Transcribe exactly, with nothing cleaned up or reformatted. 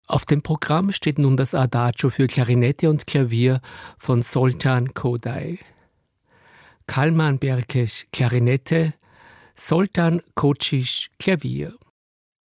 Auf dem Programm steht nun das Adagio für Klarinette und Klavier von Zoltán Kodály. Kálmán Berkes Klarinette, Zoltán Kocsis Klavier.